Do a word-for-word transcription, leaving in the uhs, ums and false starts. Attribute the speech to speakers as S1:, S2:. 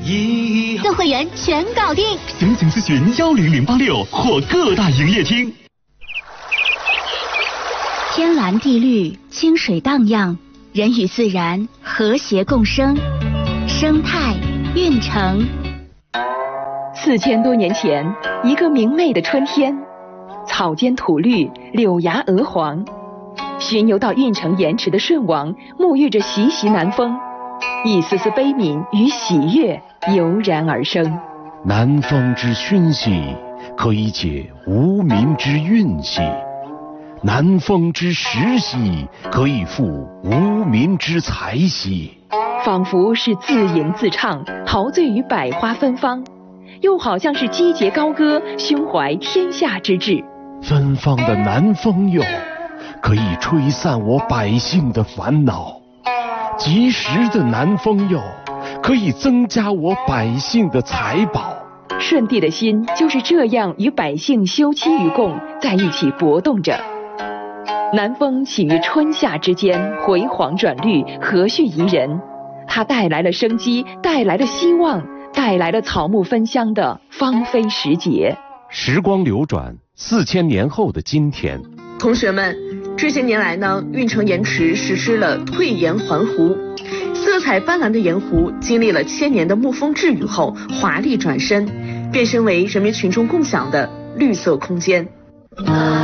S1: 做会员全搞定，
S2: 详情咨询幺零零八六或各大营业厅。
S1: 天蓝地绿，清水荡漾，人与自然和谐共生，生态运城。
S3: 四千多年前，一个明媚的春天，草间吐绿，柳芽鹅黄。巡游到运城盐池的舜王，沐浴着习习南风，一丝丝悲悯与喜悦油然而生。
S4: 南风之熏习，可以解无名之韵兮；南风之时兮，可以赋无名之才兮。
S3: 仿佛是自吟自唱，陶醉于百花芬芳，又好像是击节高歌，胸怀天下之志。
S4: 芬芳的南风哟，可以吹散我百姓的烦恼；及时的南风哟，可以增加我百姓的财宝。
S3: 舜帝的心就是这样与百姓休戚与共，在一起搏动着。南风起于春夏之间，回黄转绿，和煦宜人。它带来了生机，带来了希望，带来了草木芬香的芳菲时节。
S4: 时光流转，四千年后的今天，
S5: 同学们，这些年来呢，运城盐池实施了退盐还湖，色彩斑斓的盐湖经历了千年的沐风治雨后，华丽转身，变身为人民群众共享的绿色空间。